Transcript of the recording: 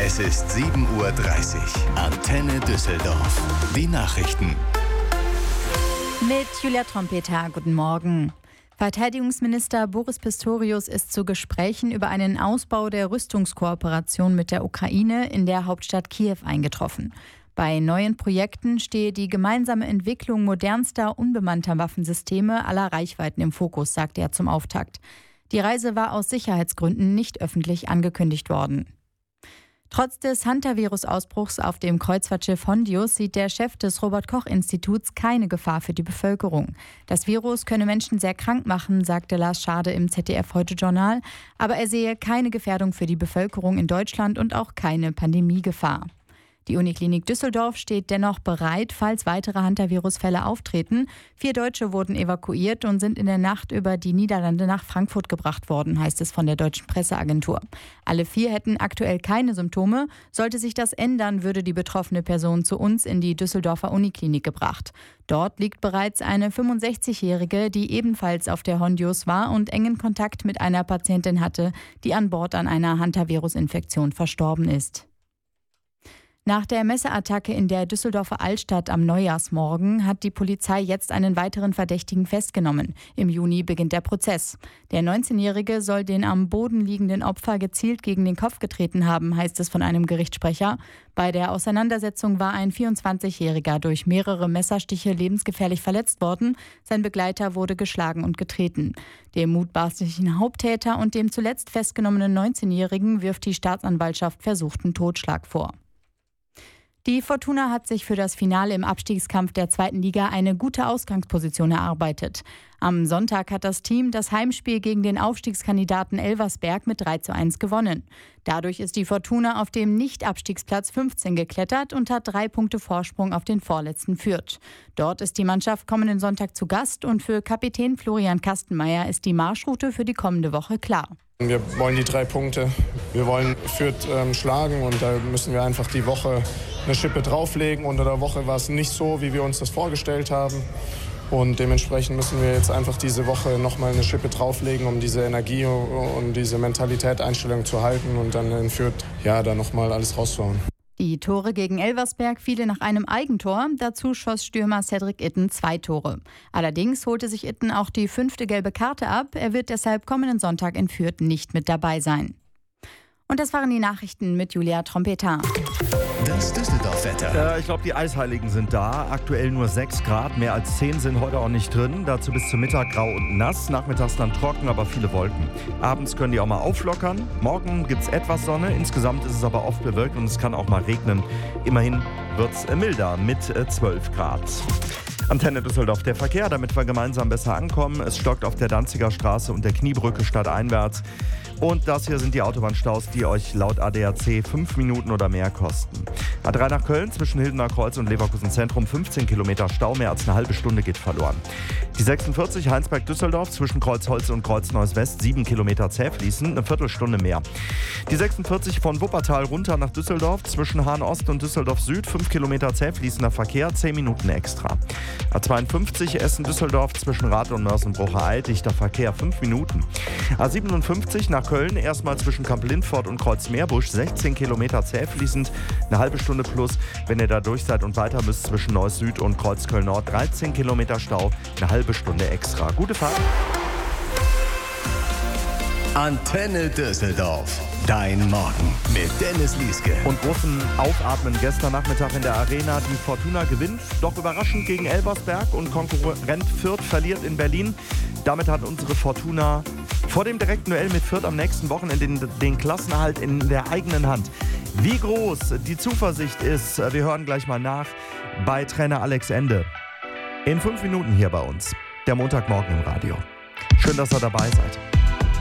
Es ist 7:30 Uhr. Antenne Düsseldorf. Die Nachrichten. Mit Julia Trompeter, guten Morgen. Verteidigungsminister Boris Pistorius ist zu Gesprächen über einen Ausbau der Rüstungskooperation mit der Ukraine in der Hauptstadt Kiew eingetroffen. Bei neuen Projekten stehe die gemeinsame Entwicklung modernster, unbemannter Waffensysteme aller Reichweiten im Fokus, sagte er zum Auftakt. Die Reise war aus Sicherheitsgründen nicht öffentlich angekündigt worden. Trotz des Hantavirus-Ausbruchs auf dem Kreuzfahrtschiff Hondius sieht der Chef des Robert-Koch-Instituts keine Gefahr für die Bevölkerung. Das Virus könne Menschen sehr krank machen, sagte Lars Schade im ZDF-Heute-Journal. Aber er sehe keine Gefährdung für die Bevölkerung in Deutschland und auch keine Pandemiegefahr. Die Uniklinik Düsseldorf steht dennoch bereit, falls weitere Hantavirus-Fälle auftreten. 4 Deutsche wurden evakuiert und sind in der Nacht über die Niederlande nach Frankfurt gebracht worden, heißt es von der deutschen Presseagentur. Alle 4 hätten aktuell keine Symptome. Sollte sich das ändern, würde die betroffene Person zu uns in die Düsseldorfer Uniklinik gebracht. Dort liegt bereits eine 65-Jährige, die ebenfalls auf der Hondius war und engen Kontakt mit einer Patientin hatte, die an Bord an einer Hantavirus-Infektion verstorben ist. Nach der Messeattacke in der Düsseldorfer Altstadt am Neujahrsmorgen hat die Polizei jetzt einen weiteren Verdächtigen festgenommen. Im Juni beginnt der Prozess. Der 19-Jährige soll den am Boden liegenden Opfer gezielt gegen den Kopf getreten haben, heißt es von einem Gerichtssprecher. Bei der Auseinandersetzung war ein 24-Jähriger durch mehrere Messerstiche lebensgefährlich verletzt worden. Sein Begleiter wurde geschlagen und getreten. Dem mutmaßlichen Haupttäter und dem zuletzt festgenommenen 19-Jährigen wirft die Staatsanwaltschaft versuchten Totschlag vor. Die Fortuna hat sich für das Finale im Abstiegskampf der 2. Liga eine gute Ausgangsposition erarbeitet. Am Sonntag hat das Team das Heimspiel gegen den Aufstiegskandidaten Elversberg mit 3:1 gewonnen. Dadurch ist die Fortuna auf dem Nicht-Abstiegsplatz 15 geklettert und hat 3 Punkte Vorsprung auf den vorletzten Fürth. Dort ist die Mannschaft kommenden Sonntag zu Gast und für Kapitän Florian Kastenmeier ist die Marschroute für die kommende Woche klar. Wir wollen die 3 Punkte. Wir wollen Fürth schlagen und da müssen wir einfach die Woche eine Schippe drauflegen. Unter der Woche war es nicht so, wie wir uns das vorgestellt haben. Und dementsprechend müssen wir jetzt einfach diese Woche nochmal eine Schippe drauflegen, um diese Energie und diese Mentalität, Einstellung zu halten und dann in Fürth da nochmal alles rauszuhauen. Die Tore gegen Elversberg fielen nach einem Eigentor. Dazu schoss Stürmer Cedric Itten 2 Tore. Allerdings holte sich Itten auch die 5. gelbe Karte ab. Er wird deshalb kommenden Sonntag in Fürth nicht mit dabei sein. Und das waren die Nachrichten mit Julia Trompeter. Das Düsseldorf-Wetter. Ich glaube, die Eisheiligen sind da. Aktuell nur 6 Grad. Mehr als 10 sind heute auch nicht drin. Dazu bis zum Mittag grau und nass. Nachmittags dann trocken, aber viele Wolken. Abends können die auch mal auflockern. Morgen gibt es etwas Sonne. Insgesamt ist es aber oft bewölkt und es kann auch mal regnen. Immerhin wird es milder mit 12 Grad. Antenne Düsseldorf, der Verkehr, damit wir gemeinsam besser ankommen. Es stockt auf der Danziger Straße und der Kniebrücke stadteinwärts. Und das hier sind die Autobahnstaus, die euch laut ADAC 5 Minuten oder mehr kosten. A3 nach Köln zwischen Hildener Kreuz und Leverkusen Zentrum 15 Kilometer Stau, mehr als eine halbe Stunde geht verloren. Die 46 Heinsberg-Düsseldorf zwischen Kreuzholz und Kreuzneuss-West 7 Kilometer zäh fließend, eine Viertelstunde mehr. Die 46 von Wuppertal runter nach Düsseldorf zwischen Hahn-Ost und Düsseldorf Süd 5 Kilometer zäh fließender Verkehr, 10 Minuten extra. A52 Essen-Düsseldorf zwischen Rath und Mörsenbrucher-Eid, dichter Verkehr 5 Minuten. A57 nach Köln erstmal zwischen Kamp-Lindfort und Kreuz-Meerbusch 16 Kilometer zäh fließend, eine halbe Stunde plus, wenn ihr da durch seid und weiter müsst zwischen Neuss Süd und Kreuzköln-Nord 13 Kilometer Stau, eine halbe Stunde extra. Gute Fahrt. Antenne Düsseldorf. Dein Morgen mit Dennis Lieske. Und großen Aufatmen gestern Nachmittag in der Arena. Die Fortuna gewinnt, doch überraschend gegen Elversberg und Konkurrent Fürth verliert in Berlin. Damit hat unsere Fortuna vor dem direkten Duell mit Fürth am nächsten Wochenende den Klassenerhalt in der eigenen Hand. Wie groß die Zuversicht ist, wir hören gleich mal nach bei Trainer Alex Ende. In 5 Minuten hier bei uns. Der Montagmorgen im Radio. Schön, dass ihr dabei seid.